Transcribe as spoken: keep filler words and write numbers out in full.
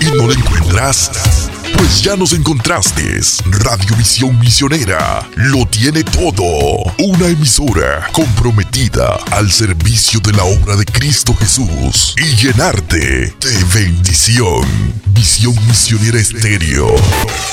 ¿Y no la encuentras? Pues ya nos encontraste. Radiovisión Misionera lo tiene todo. Una emisora comprometida al servicio de la obra de Cristo Jesús y llenarte de bendición. Visión Misionera Estéreo.